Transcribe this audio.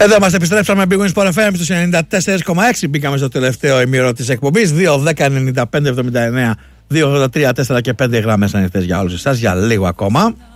Εδώ μας επιστρέψαμε Big Wins Sport FM στους 94,6. Μπήκαμε στο τελευταίο ημίωρο της εκπομπής. 2-10-95-79 2-83-4 και 5 γραμμές ανοιχτές για όλους εσάς για λίγο ακόμα.